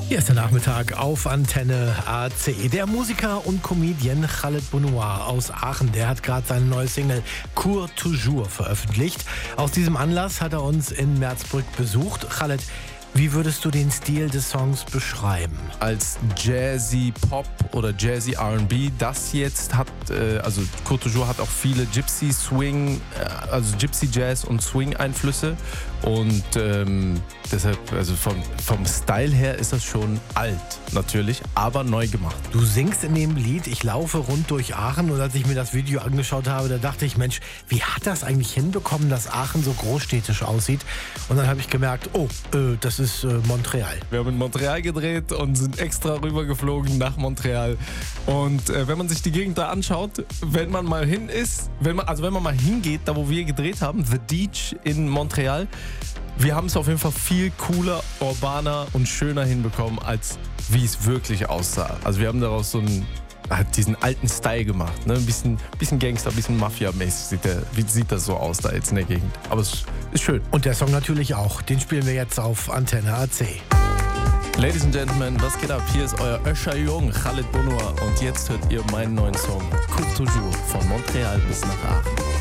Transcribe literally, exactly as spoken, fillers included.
Hier ist der Nachmittag auf Antenne A C. Der Musiker und Comedian Khaled Bounoua aus Aachen, der hat gerade seine neue Single Cours Toujours veröffentlicht. Aus diesem Anlass hat er uns in Merzbrück besucht. Khaled, wie würdest du den Stil des Songs beschreiben? Als Jazzy Pop oder Jazzy R and B. Das jetzt hat, äh, also Cours Toujours hat auch viele Gypsy Swing, äh, also Gypsy Jazz und Swing Einflüsse. Und ähm, deshalb, also vom, vom Style her ist das schon alt, natürlich, aber neu gemacht. Du singst in dem Lied Ich laufe rund durch Aachen, und als ich mir das Video angeschaut habe, da dachte ich, Mensch, wie hat das eigentlich hinbekommen, dass Aachen so großstädtisch aussieht? Und dann habe ich gemerkt, oh, äh, das ist äh, Montreal. Wir haben in Montreal gedreht und sind extra rübergeflogen nach Montreal. Und äh, wenn man sich die Gegend da anschaut, wenn man mal hin ist, wenn man, also wenn man mal hingeht, da wo wir gedreht haben, The Deitch in Montreal, wir haben es auf jeden Fall viel cooler, urbaner und schöner hinbekommen, als wie es wirklich aussah. Also wir haben daraus so einen, halt diesen alten Style gemacht, ne? Ein bisschen, bisschen Gangster, ein bisschen Mafia-mäßig sieht, der, wie sieht das so aus da jetzt in der Gegend. Aber es ist schön. Und der Song natürlich auch. Den spielen wir jetzt auf Antenne A C. Ladies and Gentlemen, was geht ab? Hier ist euer Öscher Jung, Khaled Bounoua. Und jetzt hört ihr meinen neuen Song Cours Toujours von Montreal bis nach Aachen.